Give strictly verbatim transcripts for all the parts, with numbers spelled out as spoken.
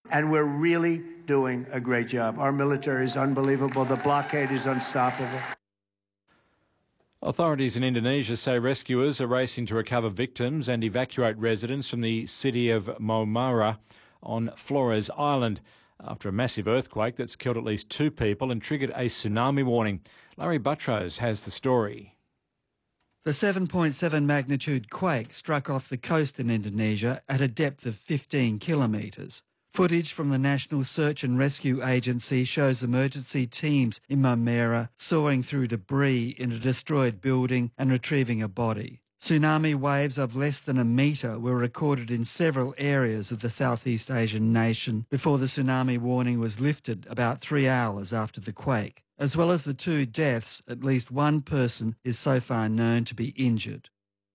And we're really doing a great job. Our military is unbelievable. The blockade is unstoppable. Authorities in Indonesia say rescuers are racing to recover victims and evacuate residents from the city of Momara on Flores Island after a massive earthquake that's killed at least two people and triggered a tsunami warning. Larry Buttrose has the story. The seven point seven magnitude quake struck off the coast in Indonesia at a depth of fifteen kilometres. Footage from the National Search and Rescue Agency shows emergency teams in Momara sawing through debris in a destroyed building and retrieving a body. Tsunami waves of less than a metre were recorded in several areas of the Southeast Asian nation before the tsunami warning was lifted about three hours after the quake. As well as the two deaths, at least one person is so far known to be injured.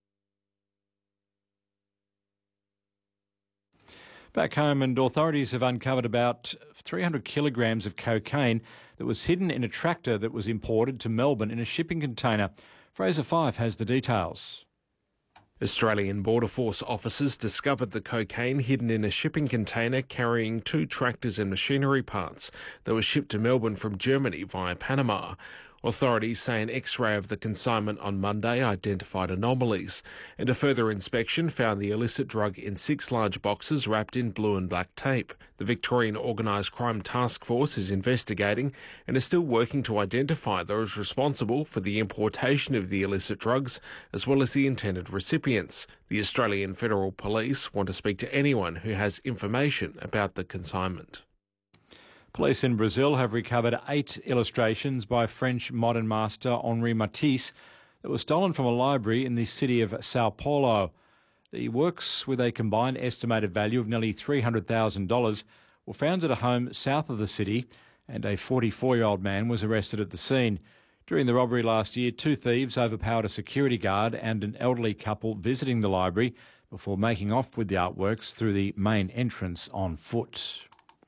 Back home, and authorities have uncovered about three hundred kilograms of cocaine that was hidden in a tractor that was imported to Melbourne in a shipping container. Fraser Fife has the details. Australian Border Force officers discovered the cocaine hidden in a shipping container carrying two tractors and machinery parts that were shipped to Melbourne from Germany via Panama. Authorities say an X-ray of the consignment on Monday identified anomalies, and a further inspection found the illicit drug in six large boxes wrapped in blue and black tape. The Victorian Organised Crime Task Force is investigating and is still working to identify those responsible for the importation of the illicit drugs, as well as the intended recipients. The Australian Federal Police want to speak to anyone who has information about the consignment. Police in Brazil have recovered eight illustrations by French modern master Henri Matisse that were stolen from a library in the city of Sao Paulo. The works, with a combined estimated value of nearly three hundred thousand dollars, were found at a home south of the city, and a forty-four-year-old man was arrested at the scene. During the robbery last year, two thieves overpowered a security guard and an elderly couple visiting the library before making off with the artworks through the main entrance on foot.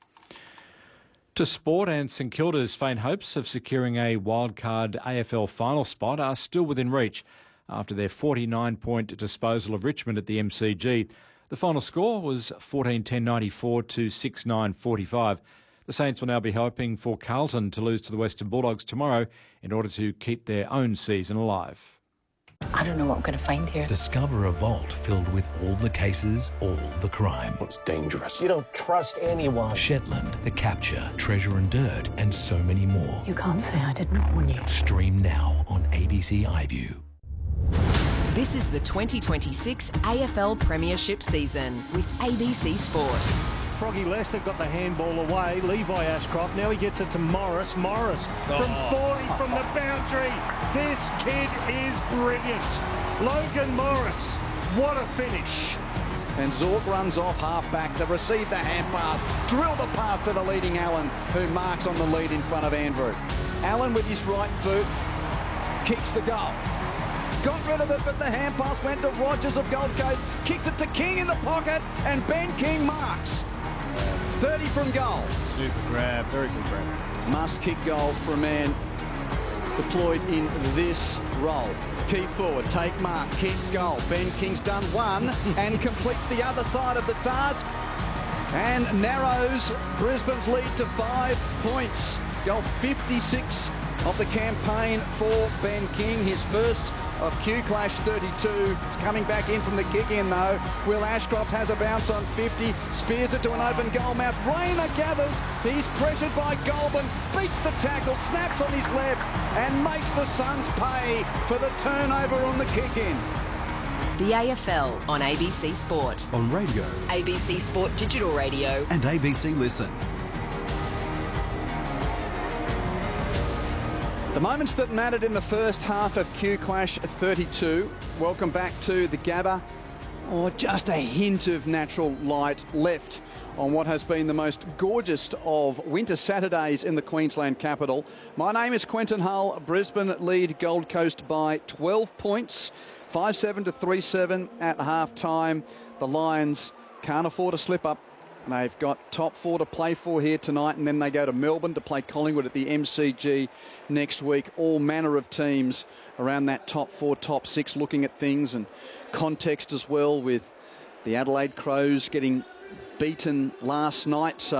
To sport, and St Kilda's faint hopes of securing a wildcard A F L final spot are still within reach after their forty-nine point disposal of Richmond at the M C G. The final score was fourteen ten ninety-four to six nine forty-five. The Saints will now be hoping for Carlton to lose to the Western Bulldogs tomorrow in order to keep their own season alive. I don't know what I'm going to find here. Discover a vault filled with all the cases, all the crime. It's dangerous. You don't trust anyone. Shetland, The Capture, Treasure and Dirt, and so many more. You can't say I didn't warn you. Stream now on A B C iView. This is the twenty twenty-six A F L Premiership season with A B C Sport. Froggy Lester got the handball away. Levi Ashcroft, now he gets it to Morris. Morris oh. from forty from the boundary. This kid is brilliant. Logan Morris, what a finish. And Zork runs off half-back to receive the hand pass. Drill the pass to the leading Allen, who marks on the lead in front of Andrew. Allen with his right foot kicks the goal. Got rid of it, but the hand pass went to Rogers of Gold Coast. Kicks it to King in the pocket, and Ben King marks. thirty from goal. Super grab, very good grab. Must kick goal for a man deployed in this role. Key forward, take mark, kick goal. Ben King's done one and completes the other side of the task and narrows Brisbane's lead to five points. Goal fifty-six of the campaign for Ben King, his first of Q Clash thirty-two. It's coming back in from the kick in though. Will Ashcroft has a bounce on fifty, spears it to an open goal mouth. Rayner gathers, he's pressured by Goulburn, beats the tackle, snaps on his left and makes the Suns pay for the turnover on the kick in. The A F L on A B C Sport. On radio, A B C Sport Digital Radio. and A B C Listen. The moments that mattered in the first half of Q Clash thirty-two. Welcome back to the Gabba. Or just a hint of natural light left on what has been the most gorgeous of winter Saturdays in the Queensland capital. My name is Quentin Hull. Brisbane lead Gold Coast by twelve points, five seven to three seven at half time. The Lions can't afford a slip up. They've got top four to play for here tonight, and then they go to Melbourne to play Collingwood at the M C G next week. All manner of teams around that top four, top six, looking at things and context as well, with the Adelaide Crows getting beaten last night. So